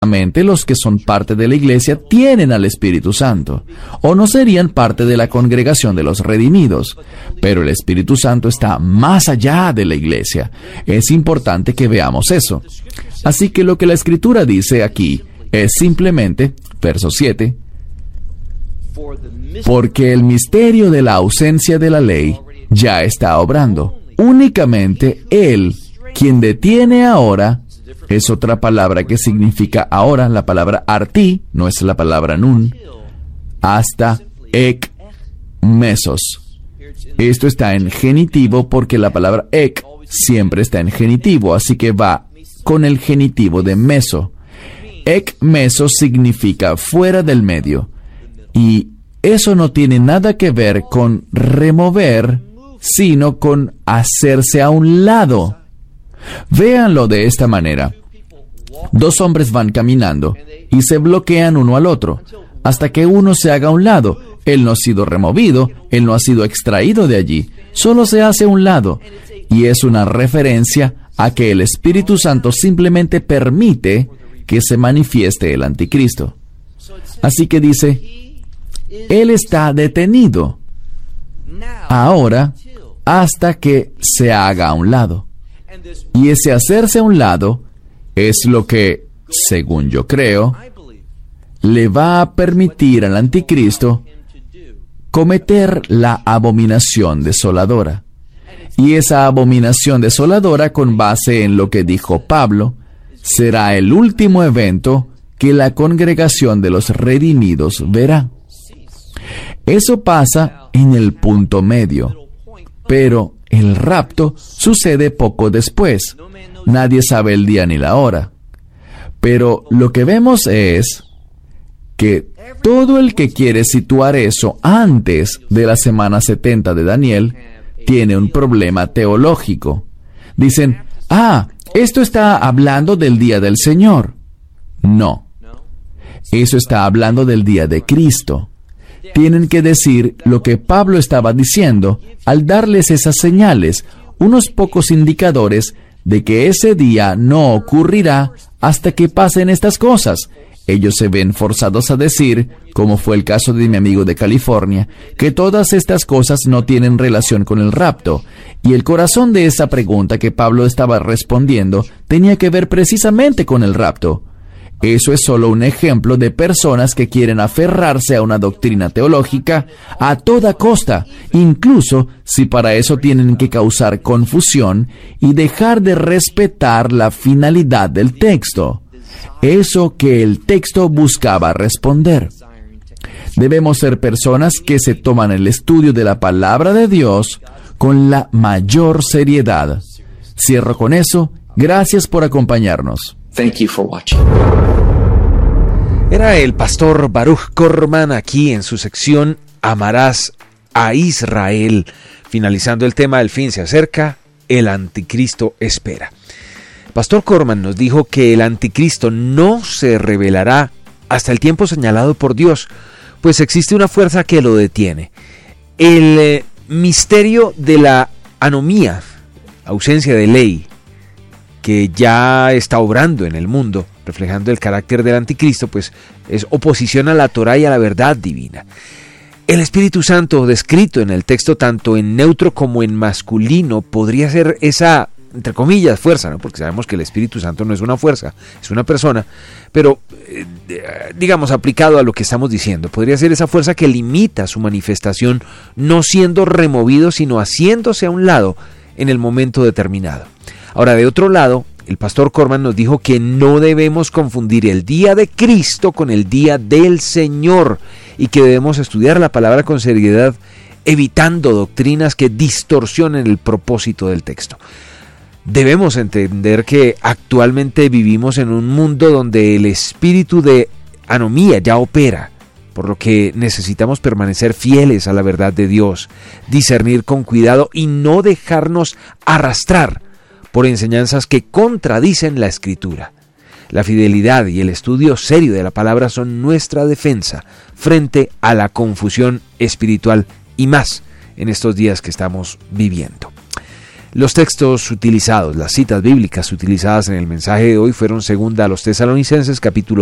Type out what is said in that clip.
los que son parte de la iglesia tienen al Espíritu Santo, o no serían parte de la congregación de los redimidos. Pero el Espíritu Santo está más allá de la iglesia. Es importante que veamos eso. Así que lo que la Escritura dice aquí es simplemente, verso 7, porque el misterio de la ausencia de la ley ya está obrando. Únicamente Él, quien detiene ahora, es otra palabra que significa ahora, la palabra arti, no es la palabra nun, hasta ek mesos. Esto está en genitivo porque la palabra ek siempre está en genitivo, así que va con el genitivo de meso. Ek meso significa fuera del medio, y eso no tiene nada que ver con remover, sino con hacerse a un lado. Véanlo de esta manera. Dos hombres van caminando y se bloquean uno al otro, hasta que uno se haga a un lado. Él no ha sido removido, él no ha sido extraído de allí, solo se hace a un lado. Y es una referencia a que el Espíritu Santo simplemente permite que se manifieste el anticristo. Así que dice, Él está detenido ahora hasta que se haga a un lado. Y ese hacerse a un lado es lo que, según yo creo, le va a permitir al anticristo cometer la abominación desoladora. Y esa abominación desoladora, con base en lo que dijo Pablo, será el último evento que la congregación de los redimidos verá. Eso pasa en el punto medio, pero el rapto sucede poco después. Nadie sabe el día ni la hora. Pero lo que vemos es que todo el que quiere situar eso antes de la semana 70 de Daniel tiene un problema teológico. Dicen, esto está hablando del día del Señor. No. Eso está hablando del día de Cristo. Tienen que decir lo que Pablo estaba diciendo al darles esas señales, unos pocos indicadores de que ese día no ocurrirá hasta que pasen estas cosas. Ellos se ven forzados a decir, como fue el caso de mi amigo de California, que todas estas cosas no tienen relación con el rapto. Y el corazón de esa pregunta que Pablo estaba respondiendo tenía que ver precisamente con el rapto. Eso es solo un ejemplo de personas que quieren aferrarse a una doctrina teológica a toda costa, incluso si para eso tienen que causar confusión y dejar de respetar la finalidad del texto, eso que el texto buscaba responder. Debemos ser personas que se toman el estudio de la palabra de Dios con la mayor seriedad. Cierro con eso. Gracias por acompañarnos. Thank you for watching. Era el pastor Baruch Korman aquí en su sección Amarás a Israel, finalizando el tema El fin se acerca, el anticristo espera. Pastor Korman nos dijo que el anticristo no se revelará hasta el tiempo señalado por Dios, pues existe una fuerza que lo detiene. El misterio de la anomía, ausencia de ley, que ya está obrando en el mundo, reflejando el carácter del anticristo, pues es oposición a la Torá y a la verdad divina. El Espíritu Santo, descrito en el texto tanto en neutro como en masculino, podría ser esa, entre comillas, fuerza, ¿no? Porque sabemos que el Espíritu Santo no es una fuerza, es una persona, pero digamos, aplicado a lo que estamos diciendo, podría ser esa fuerza que limita su manifestación, no siendo removido, sino haciéndose a un lado en el momento determinado. Ahora, de otro lado, el pastor Korman nos dijo que no debemos confundir el día de Cristo con el día del Señor y que debemos estudiar la palabra con seriedad, evitando doctrinas que distorsionen el propósito del texto. Debemos entender que actualmente vivimos en un mundo donde el espíritu de anomía ya opera, por lo que necesitamos permanecer fieles a la verdad de Dios, discernir con cuidado y no dejarnos arrastrar por enseñanzas que contradicen la Escritura. La fidelidad y el estudio serio de la palabra son nuestra defensa frente a la confusión espiritual y más en estos días que estamos viviendo. Los textos utilizados, las citas bíblicas utilizadas en el mensaje de hoy fueron 2 Tesalonicenses capítulo